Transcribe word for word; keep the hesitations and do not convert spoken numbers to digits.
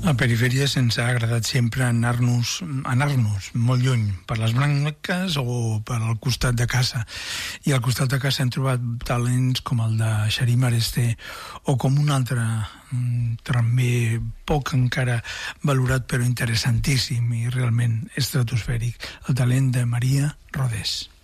La perifèria ens ha agradat sempre anar-nos anar-nos molt lluny, per les branques o per al costat de casa. I al costat de casa hem trobat talents com el de Xarim Aresté o com un altre també poc encara valorat però interessantíssim i realment estratosfèric, el talent de Maria Rodés.